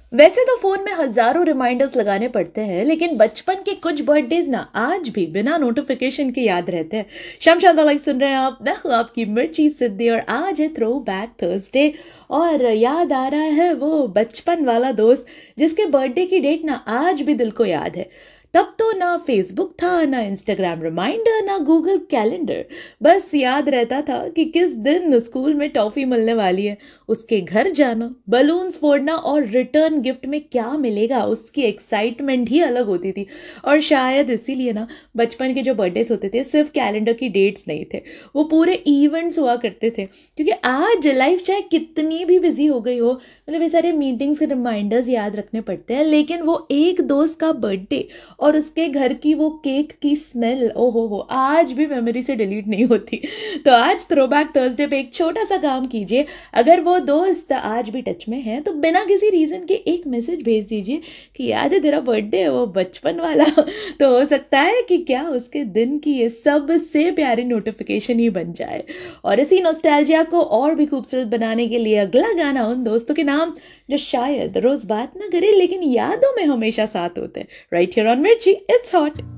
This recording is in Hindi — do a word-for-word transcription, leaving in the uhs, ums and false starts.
वैसे तो फोन में हजारों रिमाइंडर्स लगाने पड़ते हैं, लेकिन बचपन के कुछ बर्थडेज ना आज भी बिना नोटिफिकेशन के याद रहते हैं। शाम शाम लाइक सुन रहे हैं आप, मैं हूं आपकी मिर्ची सिद्धि और आज है थ्रो बैक थर्सडे। और याद आ रहा है वो बचपन वाला दोस्त जिसके बर्थडे की डेट ना आज भी दिल को याद है। तब तो ना फेसबुक था, ना इंस्टाग्राम रिमाइंडर, ना गूगल कैलेंडर। बस याद रहता था कि किस दिन स्कूल में टॉफी मिलने वाली है, उसके घर जाना, बलून्स फोड़ना और रिटर्न गिफ्ट में क्या मिलेगा उसकी एक्साइटमेंट ही अलग होती थी। और शायद इसीलिए ना बचपन के जो बर्थडेज होते थे सिर्फ कैलेंडर की डेट्स नहीं थे, वो पूरे इवेंट्स हुआ करते थे। क्योंकि आज लाइफ चाहे कितनी भी बिजी हो गई हो, मतलब ये सारे मीटिंग्स के रिमाइंडर्स याद रखने पड़ते हैं, लेकिन वो एक दोस्त का बर्थडे और उसके घर की वो केक की स्मेल, ओ हो हो आज भी मेमोरी से डिलीट नहीं होती। तो आज थ्रोबैक थर्सडे पे एक छोटा सा काम कीजिए। अगर वो दोस्त आज भी टच में है तो बिना किसी रीजन के एक मैसेज भेज दीजिए कि याद है तेरा बर्थडे है वो बचपन वाला। तो हो सकता है कि क्या उसके दिन की ये सबसे प्यारी नोटिफिकेशन ही बन जाए। और इसी नॉस्टैल्जिया को और भी खूबसूरत बनाने के लिए अगला गाना उन दोस्तों के नाम जो शायद रोज बात ना करे लेकिन यादों में हमेशा साथ होते हैं। राइट हियर ऑन मिर्ची, इट्स हॉट।